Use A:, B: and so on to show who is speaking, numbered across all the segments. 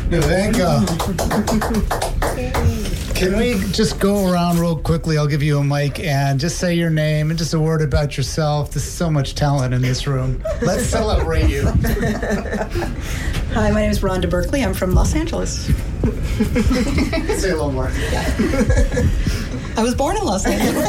A: Nevenka. Can we just go around real quickly? I'll give you a mic and just say your name and just a word about yourself. There's so much talent in this room. Let's celebrate you.
B: Hi, my name is Rhonda Berkeley. I'm from Los Angeles.
A: Say a little more.
B: I was born in Los Angeles.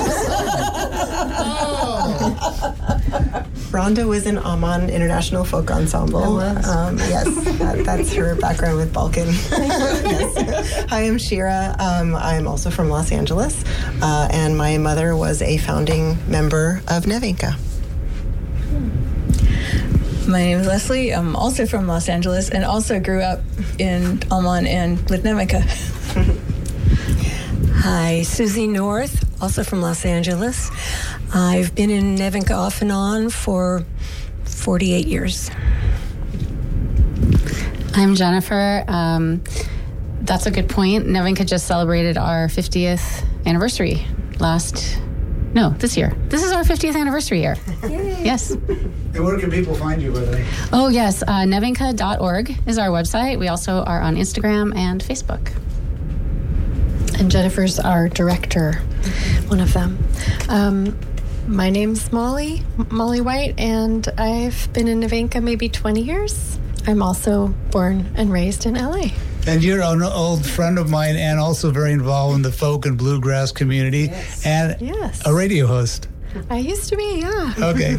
C: Rhonda was in Amman International Folk Ensemble. Yes, that's her background with Balkan. Yes. Hi, I'm Shira. I'm also from Los Angeles, and my mother was a founding member of Nevenka.
D: My name is Leslie. I'm also from Los Angeles and also grew up in Amman and with Nevenka.
E: Hi, Susie North, also from Los Angeles. I've been in Nevenka off and on for 48 years.
F: I'm Jennifer. That's a good point. Nevenka just celebrated our 50th anniversary this year. This is our 50th anniversary year. Yay. Yes.
A: And where can people find you, by the way?
F: Oh, yes. Nevenka.org is our website. We also are on Instagram and Facebook.
G: And Jennifer's our director, one of them. My name's Molly White, and I've been in Nevenka maybe 20 years. I'm also born and raised in LA.
A: And you're an old friend of mine and also very involved in the folk and bluegrass community.
G: Yes.
A: And
G: yes.
A: A radio host.
G: I used to be, yeah.
A: Okay.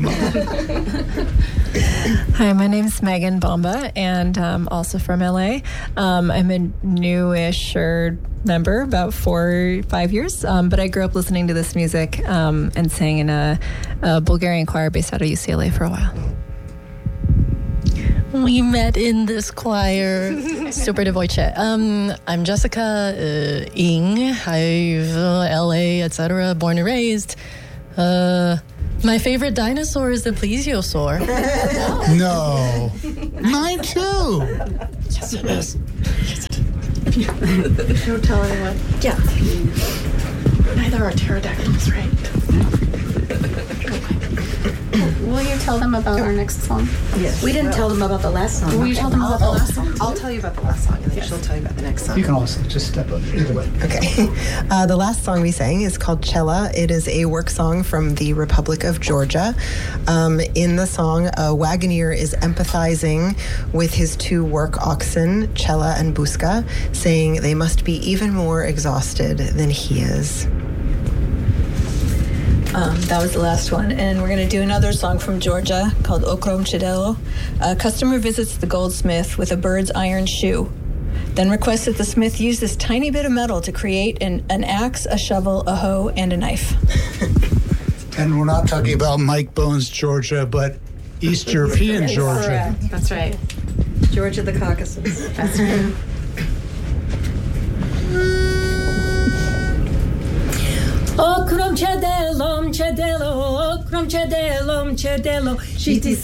G: Hi, my name's Megan Bomba, and also from LA. I'm a newish member, about 4 or 5 years, but I grew up listening to this music and sang in a Bulgarian choir based out of UCLA for a while.
H: We met in this choir. Super Devojce. I'm Jessica Ing. I've LA, etc. Born and raised. My favorite dinosaur is the plesiosaur.
A: No. Mine too.
H: Yes, it is.
B: Don't tell anyone.
H: Yeah. Neither are pterodactyls, right?
F: Will you tell them about our next song?
C: Yes.
B: We didn't tell them about the last song.
F: Will you tell them about the last song?
C: I'll tell you about the last song, and then she'll tell you about the next song.
A: You can also just step up either way.
C: Okay. The last song we sang is called Cella. It is a work song from the Republic of Georgia. In the song, a wagoner is empathizing with his two work oxen, Cella and Buska, saying they must be even more exhausted than he is.
D: That was the last one. And we're going to do another song from Georgia called Okrom Chedelo. A customer visits the goldsmith with a bird's iron shoe, then requests that the smith use this tiny bit of metal to create an axe, a shovel, a hoe, and a knife.
A: And we're not talking about Mike Bones, Georgia, but East European Georgia.
D: Correct.
F: That's right.
B: Georgia, the Caucasus.
F: That's right.
E: Okrom Chedelo, Chedelo, Okrom Chedelo, Chedelo.